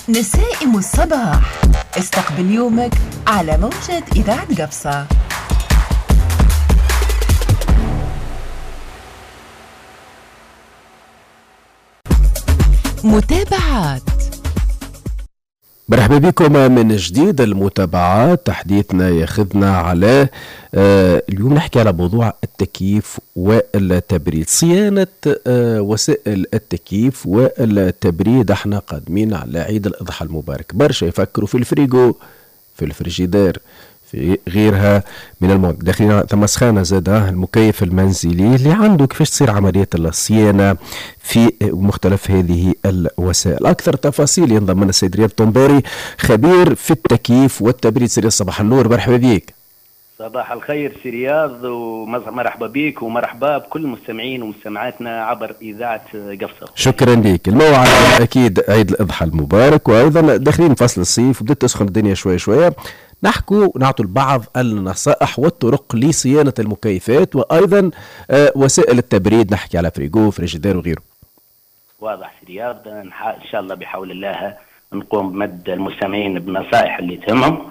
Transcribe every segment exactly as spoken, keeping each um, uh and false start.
نسائم الصباح، استقبل يومك على موجة إذاعة قبصة. متابعات. مرحبا بكم من جديد. المتابعات تحديثنا ياخذنا على آه اليوم نحكي على موضوع التكييف والتبريد، صيانة آه وسائل التكييف والتبريد. احنا قادمين على عيد الأضحى المبارك، برشا يفكروا في الفريجو، في الفريجيدير، في غيرها من المواد. داخلين ثم سخانة زادة المكيف المنزلي اللي عنده كيفاش تصير عملية الصيانة في مختلف هذه الوسائل. أكثر تفاصيل ينضم لنا السيد رياض طنباري، خبير في التكييف والتبريد. سيدي صباح النور، مرحبا بك. صباح الخير سي رياض، ومرحبا بك ومرحبا بكل المستمعين ومستمعاتنا عبر إذاعة قبصة. شكرا لك. الموعد أكيد عيد الأضحى المبارك، وأيضا داخلين فصل الصيف وبدأت تسخن الدنيا شوية شوية. نحكوا ونعطوا البعض النصائح والطرق لصيانة المكيفات وأيضا آه وسائل التبريد، نحكي على فريجو، فريجيدير وغيره. واضح سي رياض، إن شاء الله بحول الله نقوم بمد المستمعين بنصائح اللي تهمهم.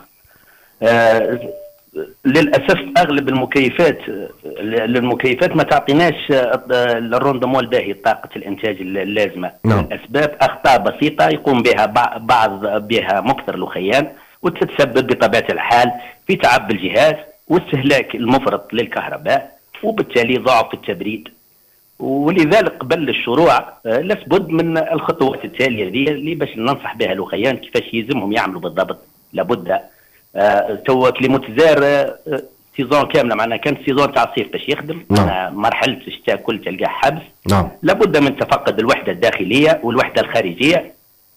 آه للأسف أغلب المكيفات المكيفات ما تعطيناش الروندمون الباهي، طاقة الإنتاج اللازمة. نعم. الأسباب أخطاء بسيطة يقوم بها بعض بها مكثر الخيان، وتتسبب بطبيعة الحال في تعب الجهاز واستهلاك المفرط للكهرباء، وبالتالي ضعف التبريد. ولذلك قبل الشروع لابد من الخطوات التالية دي اللي باش ننصح بها الخيان كيفاش يلزمهم يعملوا بالضبط. لابد آه تو كليماتيزير آه سيزون كامله، معناها كان سيزون تاع الصيف باش يخدم. نعم. مرحله الشتاء كل تلقاه حبس. نعم. لابد من تفقد الوحده الداخليه والوحده الخارجيه،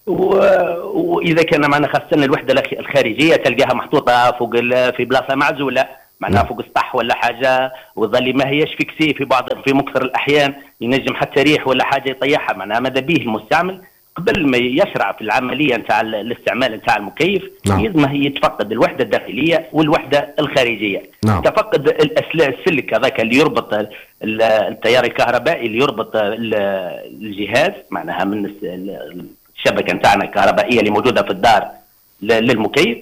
واذا كان معنا خاصه الوحده الخارجيه تلقاها محطوطه فوق في بلاصه معزوله، معناها فوق السطح ولا حاجه، وظل ما هيش فيكسي في بعض في مكثر الاحيان ينجم حتى ريح ولا حاجه يطيحها. معناها ماذا به المستعمل قبل ما يشرع في العمليه نتاع الاستعمال نتاع المكيف نعم. لازم يتفقد الوحده الداخليه والوحده الخارجيه. نعم. تفقد الاسلاك السلك هذاك اللي يربط التيار الكهربائي اللي يربط الجهاز، معناها من الشبكه نتاعنا الكهربائيه اللي موجوده في الدار للمكيف.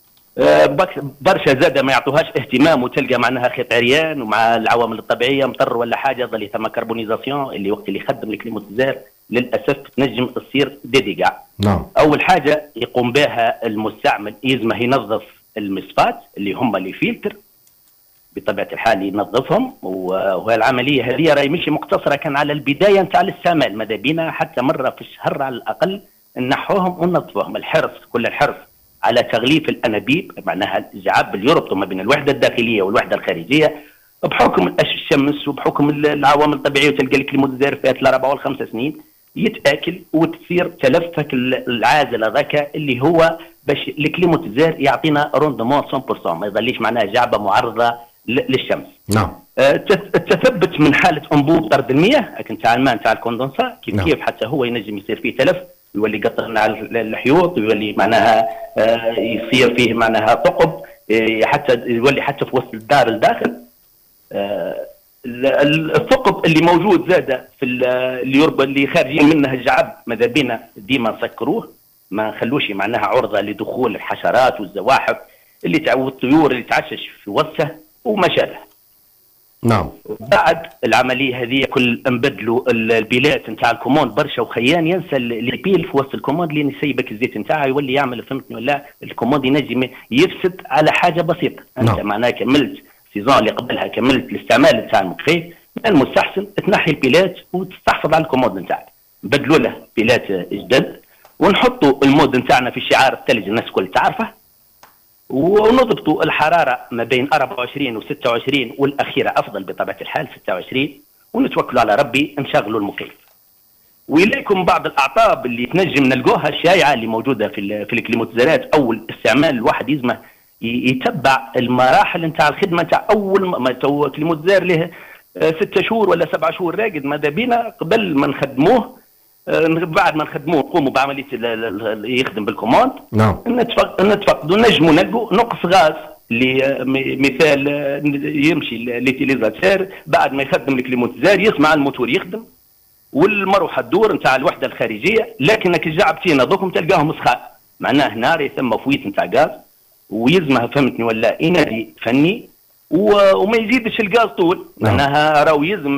برشا زاده ما يعطوهاش اهتمام، وتلقى معناها خيط عريان، ومع العوامل الطبيعيه مطر ولا حاجه ظل ثم كربونيزاسيون اللي وقت اللي يخدم الكليماتيزير للاسف تنجم تصير ديديغا. نعم. اول حاجه يقوم بها المستعمل يلزمه ينظف المصفات اللي هم اللي فلتر بطبيعه الحال ينظفهم. وهالعمليه هذه راهي مش مقتصره كان على البدايه نتاع الاستعمال، ماذا بينا حتى مره في الشهر على الاقل نحوهم وننظفوهم. الحرص كل الحرص على تغليف الانابيب، معناها الجعاب اللي يربطوا ما بين الوحده الداخليه والوحده الخارجيه بحكم الشمس وبحكم العوامل الطبيعيه. وتلقى الكليماتيزير فيها الاربع والخمس سنين يتاكل وتصير تلفك العازل هذاك اللي هو باش الكليماتيزير يعطينا روندمون مية بالمية، ما يظليش معناها جعبه معرضه للشمس. نعم. التثبت من حاله انبوب طرد المياه نتاع الماء نتاع الكوندنسا كيف نعم. كيف حتى هو ينجم يصير فيه تلف، يولي قطر على الحيوط، ويولي معناها يصير فيه معناها ثقب، حتى يولي حتى في وسط الدار الداخل. الثقب اللي موجود زاده في اللي يربى اللي خارجين منه الجعب، ماذا بينا ديما نسكروه، ما نخلوش معناها عرضه لدخول الحشرات والزواحف اللي تعود الطيور اللي تعشش في وسطه وما شابه. نعم. بعد العمليه هذه كل نبدلوا البيلات نتاع الكوموند. برشا وخيان ينسى البيل في وسط الكوموند اللي يسيبك الزيت نتاعه يولي يعمل، فهمتني ولا؟ الكوموند ينجم يفسد على حاجه بسيطه. نعم. انت معناها كملت السيزون اللي قبلها كملت الاستعمال نتاع المكيف، من المستحسن تنحي البيلات وتستحفظ على الكومود نتاعك. نبدلوا له بيلات جدد، ونحطوا المود نتاعنا في شعار الثلج الناس الكل تعرفه، ونضبطوا الحراره ما بين أربعة وعشرين و ستة وعشرين، والاخيره افضل بطبيعه الحال ستة وعشرين، ونتوكلوا على ربي نشغلوا المكيف. وإليكم بعض الأعطاب اللي تنجم نلقوها الشائعة اللي موجودة في في الكليماتيزيرات. أول استعمال الواحد يزمه يتبع المراحل نتاع الخدمة نتاع أول ما تو كليماتيزير له ستة شهور ولا سبعة شهور راقد، ماذا بينا قبل ما نخدموه بعد ما نخدموه نقوموا بعملية يخدم بالكوماند. نعم. نتفقدوا نجموا نلقوا نقص غاز اللي مثال يمشي ليتيليزاتير بعد ما يخدم الكليماتيزير يسمع الموتور يخدم والمروحه الدور نتاع الوحده الخارجيه، لكنك الجعبتين هذوكم تلقاهم سخاء معناه هنا ثم فويت نتاع غاز ويلزمها فهمتني ولا ينادي فني وما يزيدش الغاز طول. معناها راهو يلزم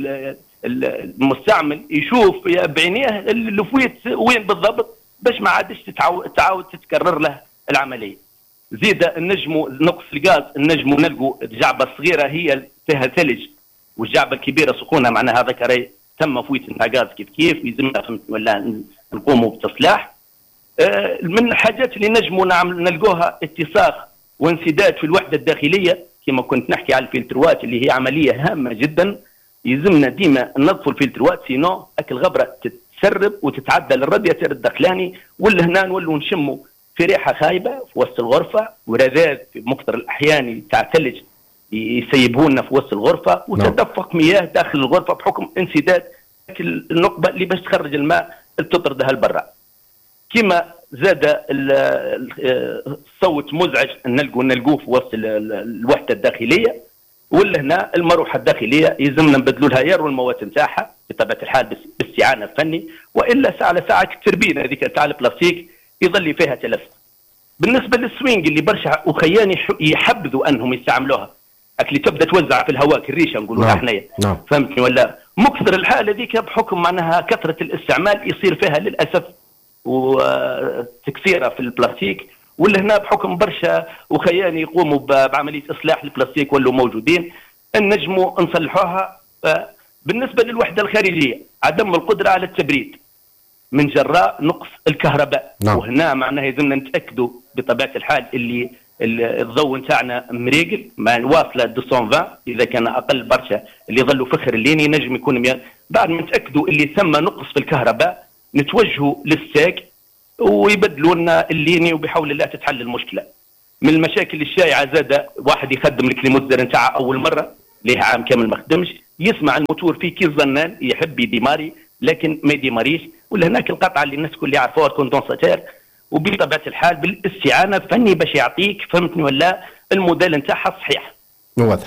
المستعمل يشوف بعينيه الفويت وين بالضبط باش ما عادش تتعاود تعاود تتكرر له العمليه. زيد النجمو نقص الغاز النجمو نلقوا الجعبه الصغيره هي فيها ثلج والجعبه الكبيره سخونه، معناها هذاك راهي تم فويت نتاع غاز كيف كيف يلزمنا فهمت ولا نقوموا بتصلاح. آه من الحاجات اللي نجموا نلقوها اتساق وانسداد في الوحده الداخليه كما كنت نحكي على الفلتروات اللي هي عمليه هامه جدا. يلزمنا ديما ننظفوا الفلتروات سينو اكل غبره تتسرب وتتعدى للرادياتور الداخلاني، ولا هنا نولوا نشموا في ريحه خايبه في وسط الغرفه ورذاذ في مقدر الاحيان تاع ثلج يسيبونا في وسط الغرفه وتدفق مياه داخل الغرفه بحكم انسداد النقبه اللي باش تخرج الماء تطردها لبرا. كما زاد الصوت مزعج نلقوا نلقوه في وسط الوحده الداخليه، ولا هنا المروحه الداخليه يلزمنا نبدلوا لها يرو المواد نتاعها بطبيعه الحال باستعانه فني، والا ساعه لساعه التربينه هذيك تاع البلاستيك يظل فيها تلف. بالنسبه للسوينج اللي برشا وخيان يحبذوا انهم يستعملوها اللي تبدا توزع في الهواء كالريشه نقولوا حنايا نعم. فهمتني ولا مكثر الحاله هذيك بحكم معناها كثره الاستعمال يصير فيها للاسف وتكسيره في البلاستيك، ولا هنا بحكم برشا وخيان يقوموا بعمليه اصلاح البلاستيك ولو موجودين نجموا نصلحوها. بالنسبه للوحده الخارجيه عدم القدره على التبريد من جراء نقص الكهرباء. نعم. وهنا معناها يلزمنا نتاكدوا بطبيعه الحال اللي الضوء نتاعنا مريقل ما واصله مئتين وعشرين، اذا كان اقل برشا اللي يظلوا فخر الليني نجم يكون مية. بعد ما نتاكدوا اللي ثم نقص في الكهرباء نتوجهوا للساك ويبدلوا لنا الليني وبحول الله تتحل المشكله. من المشاكل الشائعه زاد واحد يخدم الكليموتزر نتاعه اول مره ليه عام كامل ما خدمش، يسمع الموتور فيه كي الظنان يحب يديماري لكن ما يديماريش، ولا هناك القطعه اللي الناس كل يعرفوها الكوندنساتير، وبطبيعه الحال بالاستعانه فني باش يعطيك فهمتني ولا الموديل نتاعها صحيح. واضح.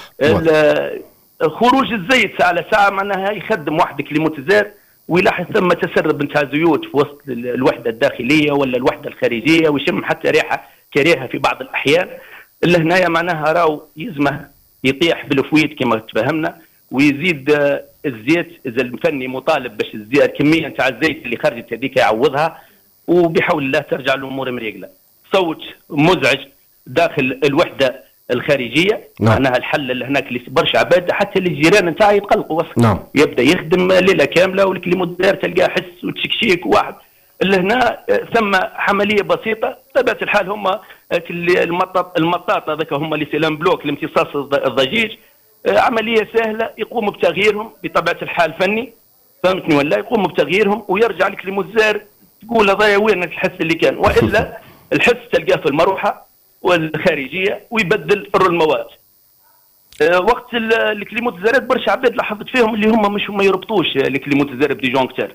خروج الزيت ساعه على ساعه معناها يخدم واحد كليموتزر ويلاحظ ثم تسرب نتاع زيوت في وسط الوحده الداخليه ولا الوحده الخارجيه ويشم حتى ريحه كريهه في بعض الاحيان. اللي هنايا معناها راهو يزمه يطيح بالفويت كما تفهمنا ويزيد الزيت اذا الفني مطالب باش الزيت الكميه نتاع الزيت اللي خرجت هذيك يعوضها، وبحول الله ترجع الامور مريقله. صوت مزعج داخل الوحده الخارجيه. نعم. معناها الحل اللي هناك اللي برشا عباد حتى الجيران نتاعي يتقلقوا. نعم. يبدا يخدم ليله كامله والكليموتزر تلقاه حس وتشكشيك واحد. اللي هنا ثم عمليه بسيطه بطبيعه الحال هم المطاط المطاط هذاك هم اللي سيلان بلوك لامتصاص الضجيج، عمليه سهله يقوموا بتغييرهم بطبيعه الحال فني فهمتني ولا يقوموا بتغييرهم ويرجع الكليموتزر تقول هذايا وين الحس اللي كان، والا الحس تلقاه في المروحه والخارجيه ويبدل المواد. أه وقت الكليموتزارات برشا عباد لاحظت فيهم اللي هم مش ما يربطوش الكليموتزار بديجونكتر،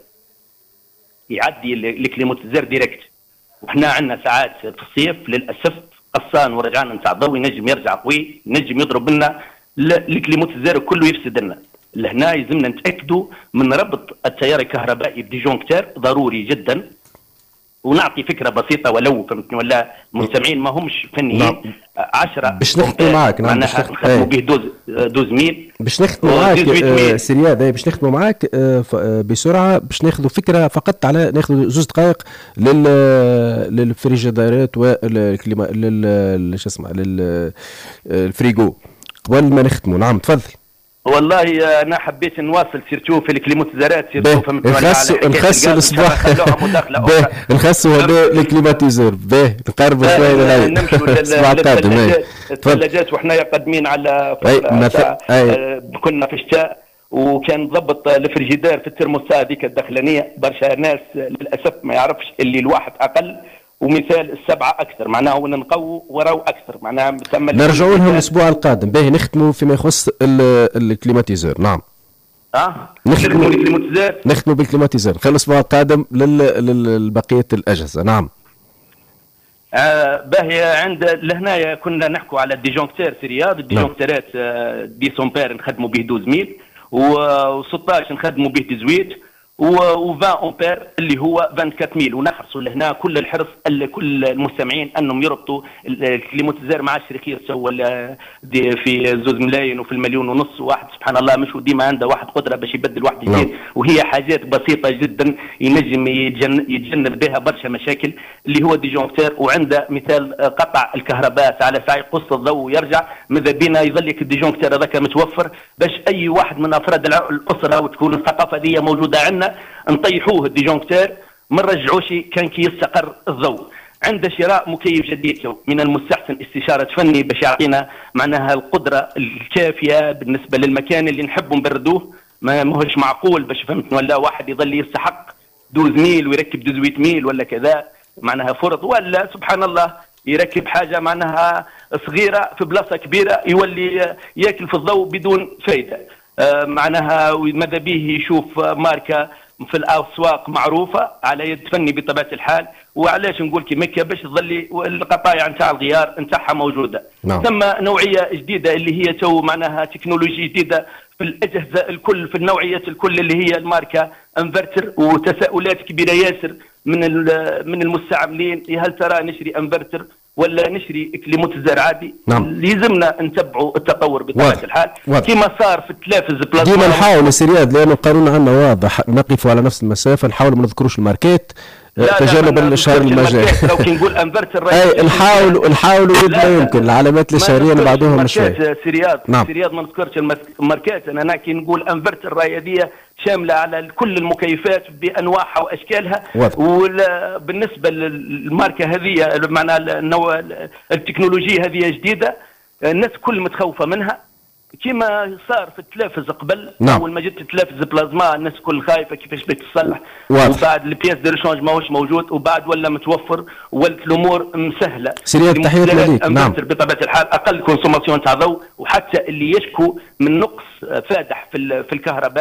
يعدي الكليموتزار ديريكت. وحنا عندنا ساعات في الصيف للاسف قصان ورجعنا نتاع ضوء نجم يرجع قوي نجم يضرب لنا الكليموتزار كله يفسد لنا. لهنا يلزمنا نتاكدوا من ربط التيار الكهربائي بديجونكتر ضروري جدا. ونعطي فكره بسيطه ولو فهمتني ولا المستمعين ما همش فنيين. عشرة باش نخدموا معاك. نعم باش نخدموا به دوز دوز ميل باش نخدموا معاك آه سرياد باش نخدموا معاك آه بسرعه باش ناخذوا فكره فقط على ناخذوا زوج دقائق لل للفريجيدارات والكليما لل شو اسمه للفريغو قبل ما نختموا. نعم تفضل. والله انا حبيت نواصل سيرتو في الكليماتيزارات سيرتو فهمت ولا نخسوا نخسوا الصباح نخسوا هذا الكليماتيزور باهي نقربوا شويه للعيد نمشوا للثلاجات وحنا قادمين على كنا في الشتاء وكان ضبط الفريجيدار في الترموسات هذيك الداخلانيه برشا ناس للاسف ما يعرفش اللي الواحد اقل ومثال السبعه اكثر معناها نقووا وراو اكثر معناها نرجعوا لهم الاسبوع القادم باهي نختموا فيما يخص الكليماتيزور. نعم اه نختموا الكليماتيزور نختموا بالكليماتيزور نخلي الاسبوع القادم للبقيه الاجهزه. نعم آه باهي عند لهنايا كنا نحكوا على الديجونكتير في رياض. الديجونكتيرات آه دي سومبير نخدموا به اثناشر ميل و16 نخدموا به تزويت و20 امبير اللي هو أربعة وعشرين ألف. ونحرصوا لهنا كل الحرص كل المستمعين انهم يربطوا الكليماتيزير مع الشركيات ولا في زوز ملايين وفي المليون ونص. واحد سبحان الله مش ديما عنده واحد قدره باش يبدل واحد جديد، وهي حاجات بسيطه جدا ينجم يتجنب بها برشا مشاكل اللي هو ديجونكتير. وعنده مثال قطع الكهرباء على ساعه يقص الضوء ويرجع، ماذا بينا يظل لك الديجونكتير هذاك متوفر باش اي واحد من افراد الاسره وتكون الثقافه دي موجوده عندنا نطيحوه الديجونكتير ما نرجعوش كان كي يستقر الضوء. عند شراء مكيف جديد من المستحسن استشارة فني باش يعطينا معناها القدرة الكافية بالنسبة للمكان اللي نحبوا نبردوه. ما ماهوش معقول باش فهمت ولا واحد يظل يستحق اثناشر ميل ويركب ثمانية ميل ولا كذا معناها فرض، ولا سبحان الله يركب حاجة معناها صغيرة في بلاصة كبيرة يولي ياكل في الضوء بدون فايدة. آه معناها ماذا به يشوف ماركة في الاسواق معروفه على يد فني بطبيعه الحال. وعلاش نقول كي مكه باش تظلي القطايع نتاع الغيار نتاعها موجوده. نعم. ثم نوعيه جديده اللي هي تو معناها تكنولوجيا جديده في الاجهزه الكل، في النوعيات الكل اللي هي الماركه انفرتر. وتساؤلات كبيره ياسر من من المستعملين، هل ترى نشري انفرتر ولا نشري كليماتيزير عادي؟ نعم. لازمنا نتبعوا التطور بطبيعه الحال كما صار في التلافز بلازما. ديما نحاول سرياد لانه القانون عندنا واضح، نقف على نفس المسافه، نحاول ما نذكروش الماركات تجنبا للشهر المجاي. لو كي نقول انفرتر اي نحاولوا نحاولوا قد ما يمكن العلامات الاشاريه نبعدوها من شوي. سرياد نعم. سرياد ما نذكرش الماركات، انا كي نقول انفرتر راهي هذه شامله على كل المكيفات بانواعها واشكالها. وبالنسبه للماركه هذه معناها النوع التكنولوجيا هذه جديده، الناس كل متخوفه منها كما صار في التلافز قبل. نعم. اول ما جت التلافز بلازما الناس كل خايفه كيفاش بتصلح، وبعد البياس دو ريشونج ماهوش موجود، وبعد ولا متوفر ولت الامور مسهله. سريات تحياتنا ليك. نعم. بطبيعه الحال اقل كونسوماسيون تاع ضوء، وحتى اللي يشكو من نقص فادح في في الكهرباء